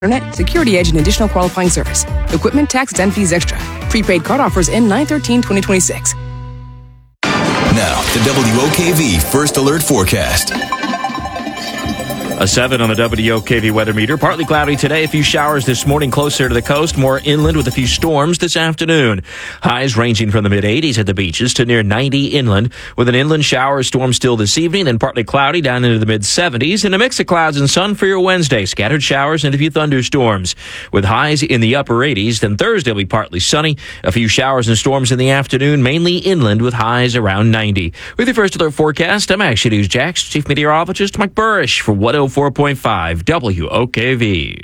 Internet, security edge, and additional qualifying service. Equipment, taxes, and fees extra. Prepaid card offers end 9/13/2026. Now, the WOKV First Alert Forecast. A 7 on the WOKV weather meter. Partly cloudy today. A few showers this morning closer to the coast. More inland with a few storms this afternoon. Highs ranging from the mid-80s at the beaches to near 90 inland. With an inland shower storm still this evening. Then partly cloudy down into the mid-70s. And a mix of clouds and sun for your Wednesday. Scattered showers and a few thunderstorms. With highs in the upper 80s. Then Thursday will be partly sunny. A few showers and storms in the afternoon. Mainly inland with highs around 90. With your First Alert Forecast, I'm Action News Jax Chief Meteorologist Mike Burrish for 104.5 WOKV.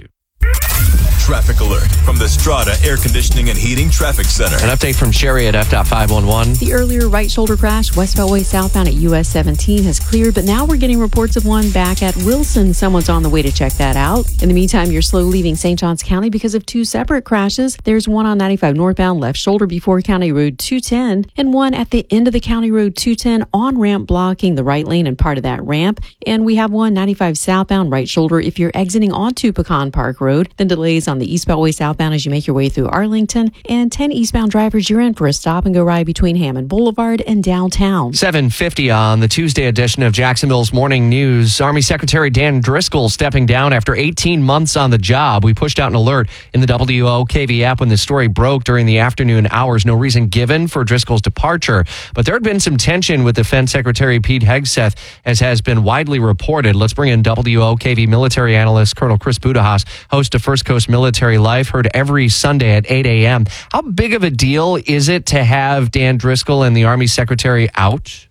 Traffic alert from the Strata Air Conditioning and Heating Traffic Center. An update from Sherry at FDOT 511. The earlier right shoulder crash, West Beltway southbound at US 17 has cleared, but now we're getting reports of one back at Wilson. Someone's on the way to check that out. In the meantime, you're slow leaving St. Johns County because of two separate crashes. There's one on 95 northbound, left shoulder before County Road 210, and one at the end of the County Road 210 on-ramp blocking the right lane and part of that ramp. And we have one 95 southbound, right shoulder if you're exiting onto Pecan Park Road. Then delays on the East Beltway southbound as you make your way through Arlington, and 10 eastbound drivers, you're in for a stop-and-go ride between Hammond Boulevard and downtown. 7:50 on the Tuesday edition of Jacksonville's Morning News. Army Secretary Dan Driscoll stepping down after 18 months on the job. We pushed out an alert in the WOKV app when the story broke during the afternoon hours. No reason given for Driscoll's departure, but there had been some tension with Defense Secretary Pete Hegseth, as has been widely reported. Let's bring in WOKV military analyst Colonel Chris Budahas, host of First Coast Military Life, heard every Sunday at 8 a.m. How big of a deal is it to have Dan Driscoll and the Army Secretary out?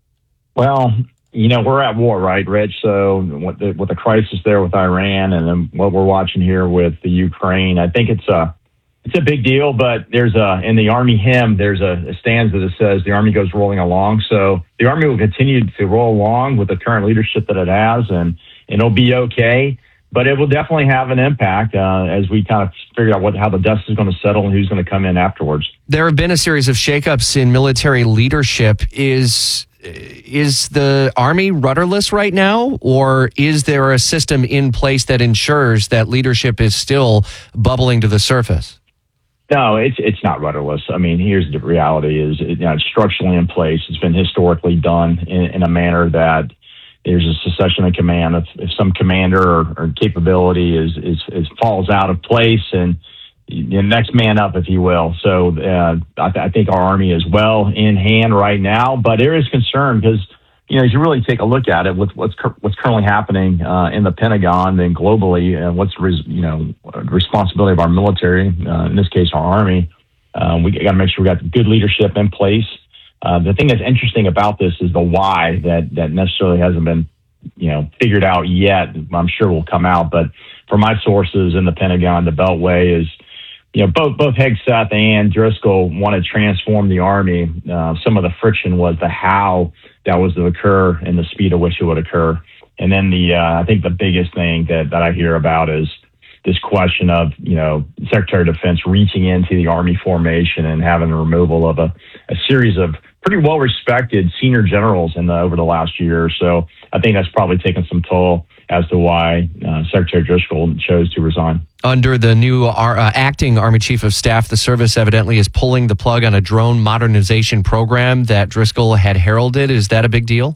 Well, we're at war, right, Rich? So with the crisis there with Iran and then what we're watching here with the Ukraine, I think it's a big deal, but in the Army hymn, there's a stanza that says the Army goes rolling along. So the Army will continue to roll along with the current leadership that it has, and it'll be okay. But it will definitely have an impact as we kind of figure out how the dust is going to settle and who's going to come in afterwards. There have been a series of shakeups in military leadership. Is the Army rudderless right now, or is there a system in place that ensures that leadership is still bubbling to the surface? No, it's not rudderless. I mean, here's the reality: is it's structurally in place. It's been historically done in a manner that there's a succession of command. If some commander or capability is falls out of place, and the next man up, if you will. So I think our Army is well in hand right now, but there is concern because as you really take a look at it with what's currently happening in the Pentagon and globally, and what's the responsibility of our military, in this case our Army. We got to make sure we got good leadership in place. The thing that's interesting about this is the why that necessarily hasn't been, figured out yet. I'm sure will come out, but from my sources in the Pentagon, the Beltway is, both Hegseth and Driscoll want to transform the Army. Some of the friction was the how that was to occur and the speed at which it would occur. And then I think the biggest thing that I hear about is this question of, Secretary of Defense reaching into the Army formation and having the removal of a series of pretty well-respected senior generals over the last year or so. I think that's probably taken some toll as to why Secretary Driscoll chose to resign. Under the new acting Army Chief of Staff, the service evidently is pulling the plug on a drone modernization program that Driscoll had heralded. Is that a big deal?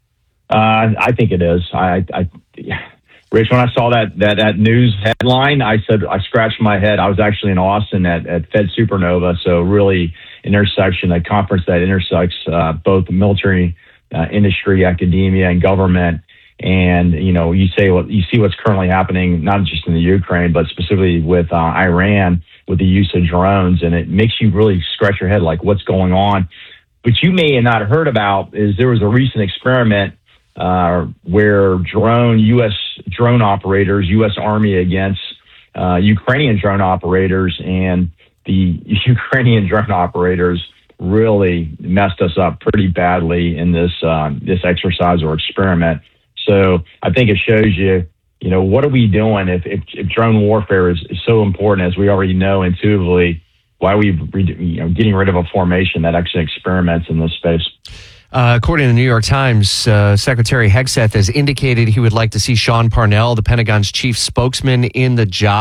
I think it is. Rich, when I saw that news headline, I scratched my head. I was actually in Austin at Fed Supernova, so really a conference that intersects both the military industry, academia, and government. And you see what's currently happening, not just in the Ukraine, but specifically with Iran, with the use of drones, and it makes you really scratch your head, like what's going on. What you may have not heard about is there was a recent experiment where U.S. drone operators, U.S. Army against Ukrainian drone operators, and the Ukrainian drone operators really messed us up pretty badly in this exercise or experiment. So I think it shows you, what are we doing if drone warfare is so important, as we already know intuitively, why are we getting rid of a formation that actually experiments in this space? According to the New York Times, Secretary Hegseth has indicated he would like to see Sean Parnell, the Pentagon's chief spokesman, in the job.